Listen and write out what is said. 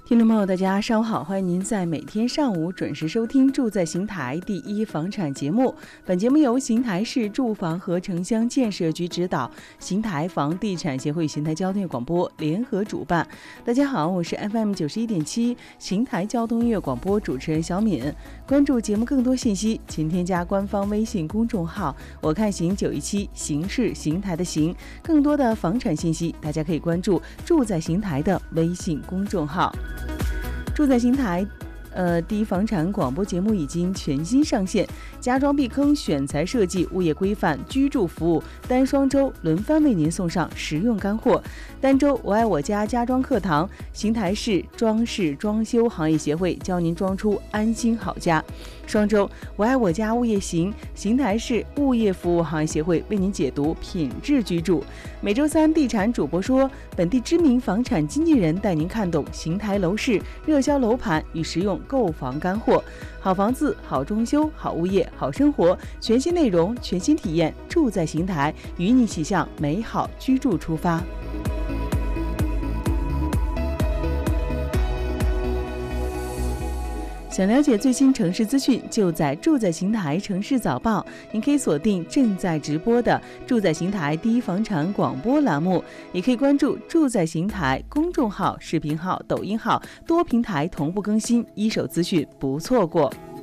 听众朋友，大家上午好，欢迎您在每天上午准时收听住在邢台第一房产节目。本节目由邢台市住房和城乡建设局指导，邢台房地产协会、邢台交通广播联合主办。大家好，我是 FM 91.7邢台交通音乐广播主持人小敏。关注节目更多信息，请添加官方微信公众号“我看行917”，行是邢台的行。更多的房产信息，大家可以关注住在邢台的微信公众号。住在邢台第一房产广播节目已经全新上线，家装避坑、选材设计、物业规范、居住服务，单双周轮番为您送上实用干货。单周我爱我家家装课堂，邢台市装饰装修行业协会教您装出安心好家。双周我爱我家物业行，邢台市物业服务行业协会为您解读品质居住。每周三地产主播说，本地知名房产经纪人带您看懂邢台楼市热销楼盘与实用购房干货。好房子、好装修、好物业、好生活，全新内容、全新体验，住在邢台，与你一起向美好居住出发。想了解最新城市资讯，就在住在邢台城市早报。您可以锁定正在直播的住在邢台第一房产广播栏目，也可以关注住在邢台公众号、视频号、抖音号，多平台同步更新，一手资讯不错过。